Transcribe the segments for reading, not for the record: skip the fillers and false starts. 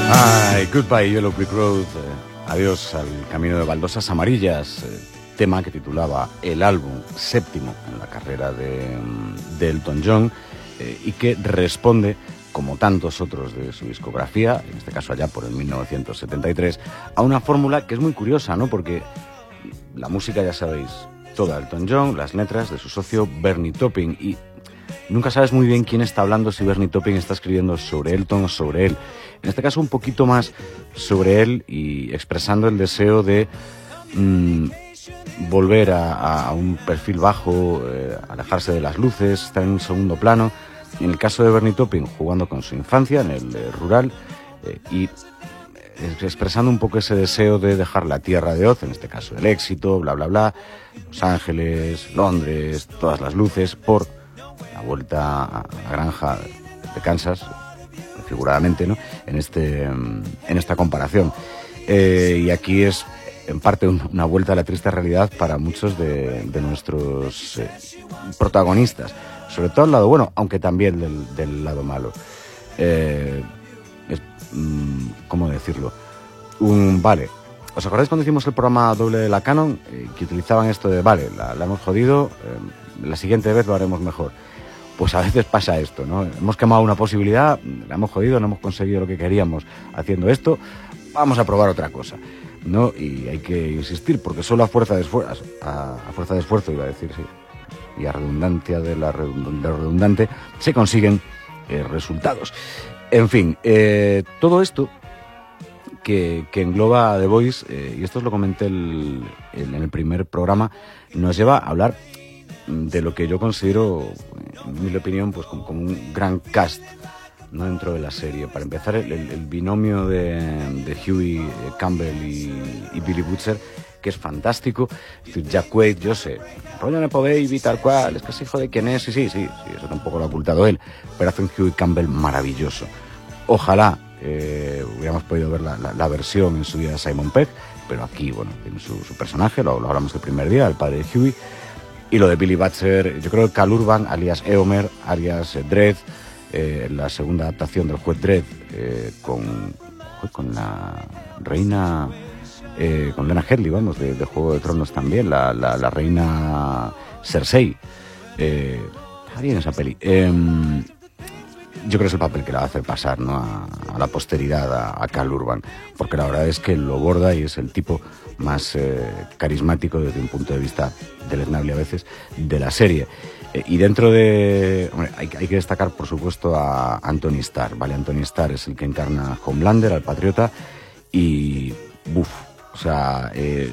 Ay, Goodbye Yellow Brick Road, adiós al camino de baldosas amarillas, tema que titulaba el álbum séptimo en la carrera de Elton John, y que responde, como tantos otros de su discografía, en este caso allá por el 1973, a una fórmula que es muy curiosa, ¿no? Porque la música, ya sabéis, toda Elton John, las letras de su socio Bernie Taupin, y nunca sabes muy bien quién está hablando, si Bernie Taupin está escribiendo sobre Elton o sobre él. En este caso un poquito más sobre él y expresando el deseo de volver a un perfil bajo, alejarse de las luces, estar en un segundo plano. En el caso de Bernie Taupin, jugando con su infancia en el rural y expresando un poco ese deseo de dejar la tierra de Oz, en este caso el éxito, bla, bla, bla, Los Ángeles, Londres, todas las luces, por la vuelta a la granja de Kansas, figuradamente, ¿no? En esta comparación. Y aquí es, en parte, una vuelta a la triste realidad para muchos de nuestros protagonistas. Sobre todo el lado bueno, aunque también del lado malo. ¿Cómo decirlo? Vale. ¿Os acordáis cuando hicimos el programa doble de la Canon? Que utilizaban esto de, vale, la hemos jodido, la siguiente vez lo haremos mejor. Pues a veces pasa esto, ¿no? Hemos quemado una posibilidad, la hemos jodido, no hemos conseguido lo que queríamos haciendo esto, vamos a probar otra cosa, ¿no? Y hay que insistir, porque solo a fuerza de esfuerzo, iba a decir, sí, y a redundancia de lo redundante, se consiguen resultados. En fin, todo esto que engloba The Voice, y esto os lo comenté en el primer programa, nos lleva a hablar de lo que yo considero, en mi opinión, pues como un gran cast, ¿no? Dentro de la serie. Para empezar, el binomio de Huey Campbell y Billy Butcher, que es fantástico. Jack Quaid, yo sé, rollo Nepo Baby, tal cual, es que es hijo de quién es, sí, eso tampoco lo ha ocultado él, pero hace un Huey Campbell maravilloso. Ojalá hubiéramos podido ver la versión en su día de Simon Pegg, pero aquí, bueno, tiene su personaje, lo hablamos el primer día, el padre de Huey. Y lo de Billy Butcher, yo creo que Cal Urban, alias Eomer, alias Dredd, la segunda adaptación del juez Dredd, con la reina, con Lena Headey, vamos, de Juego de Tronos también, la reina Cersei. Está bien esa peli. Yo creo que es el papel que la va a hacer pasar, ¿no? a la posteridad, a Cal Urban, porque la verdad es que lo borda y es el tipo más carismático desde un punto de vista deleznable a veces de la serie. Y dentro de... Hombre, hay que destacar, por supuesto, a Anthony Starr, ¿vale? Anthony Starr es el que encarna a Homelander, al Patriota, y... o sea,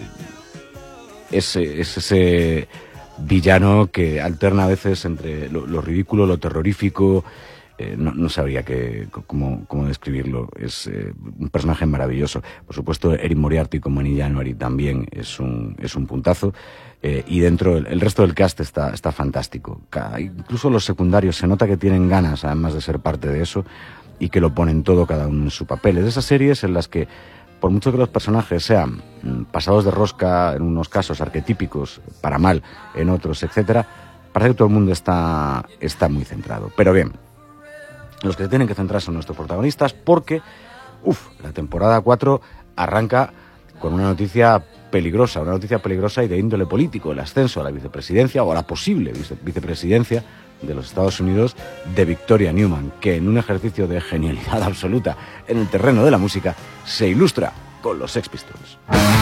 es ese villano que alterna a veces entre lo ridículo, lo terrorífico. No sabría cómo describirlo. Es un personaje maravilloso. Por supuesto, Erin Moriarty como Annie January también es un puntazo. Y dentro, el resto del cast está fantástico. Incluso los secundarios se nota que tienen ganas, además de ser parte de eso, y que lo ponen todo cada uno en su papel. Es de esas series en las que, por mucho que los personajes sean pasados de rosca en unos casos, arquetípicos, para mal en otros, etcétera, parece que todo el mundo está muy centrado. Pero bien, los que se tienen que centrar son nuestros protagonistas, porque la temporada 4 arranca con una noticia peligrosa y de índole político: el ascenso a la vicepresidencia, o a la posible vicepresidencia de los Estados Unidos, de Victoria Newman, que en un ejercicio de genialidad absoluta en el terreno de la música se ilustra con los Sex Pistols.